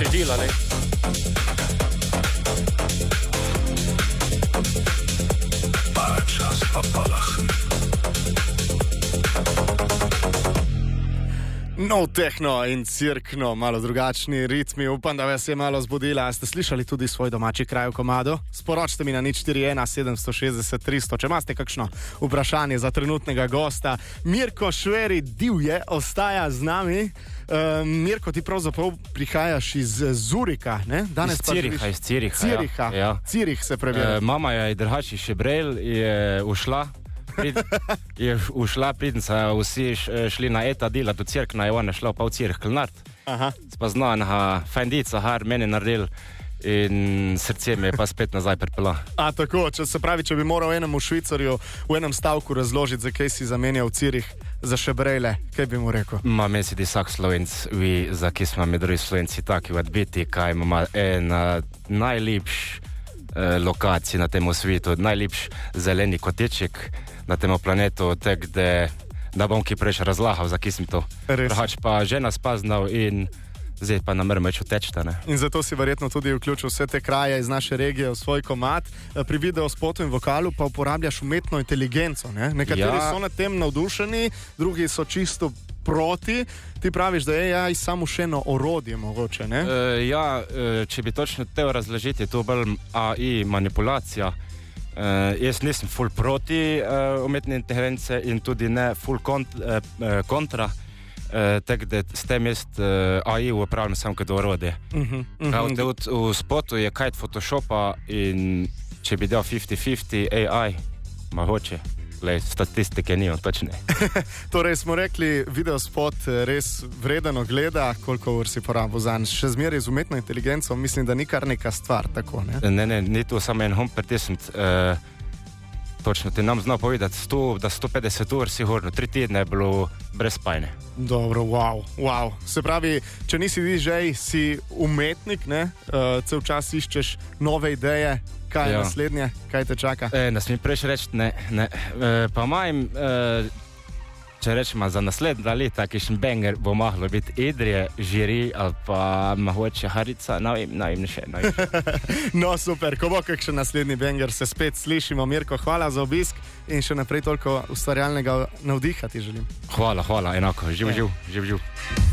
delali. Nov tehno in cirkno, malo drugačni ritmi. Upam, da vas je malo zbudila. Ste slišali tudi svoj domači kraj v komadu? Sporočite mi na 041 760 300, če imate kakšno vprašanje za trenutnega gosta. Mirko Šveri divje ostaja z nami. Mirko, ti pravzaprav prihajaš iz Zurika, ne? Danes iz Ciriha. Ja. Cirih se preverja. Mama je drugače Šebrel, je ušla. Je ušla, pridem se vsi šli na eta dela do Cirkna, je ona šla pa v Cirih Klnart. Spazna enega fajndica, har meni naredil in srce me je pa spet nazaj pripela. A tako, se pravi, če bi moral enemu Švicarju v enem stavku razložiti, zakaj si zamenjal Cirih za Šebrele, kaj bi mu rekel? Meni se di vsak Slovenc, zakaj smo mi drugi Slovenci taki odbiti, kaj imamo ena najlepš lokacij na tem svetu, najlepš zeleni koteček na tem planetu, tak da bom ki prej razlahal, zakaj sem to. Drugač pa žena spaznal in zdaj pa namerno več utečta, ne. In zato si verjetno tudi vključil vse te kraje iz naše regije v svoj komad. Pri videospotu in vokalu pa uporabljaš umetno inteligenco, ne? Nekateri so nad tem navdušeni, drugi so čisto proti. Ti praviš, da je AI samo še eno orodje mogoče, ne? Če bi točno te razložiti, to bolj AI manipulacija. Jaz nisem ful proti umetne inteligence in tudi ne ful kontra. Tak da s tem jaz AI upravljam samo kot orodje. V spotu je kaj Photoshopa in če bi dal 50-50 AI, mogoče. Statistike nijo, točne. Torej smo rekli, videospot res vredeno gleda, koliko ur si porabil zanj. Še zmeraj z umetno inteligenco, mislim, da ni kar neka stvar, tako, ne? Ne, ni to samo en home pritisniti. Točno ti nam znal povedati, da 150 ur sigurno, 3 tedne je bilo brez spajne. Dobro, wow. Se pravi, če nisi DJ, si umetnik, ne? Cel čas iščeš nove ideje. Kaj je naslednje? Kaj te čaka? Ne smem prej reči, ne. Pa imam, če rečemo za naslednja leta, kakšen banger bo mahlo biti Idrije, Žiri ali pa mogoče Harica, ne še. No super, ko bo kakšen naslednji banger, se spet slišimo. Mirko, hvala za obisk in še naprej toliko ustvarjalnega navdiha ti želim. Hvala, enako. Živ.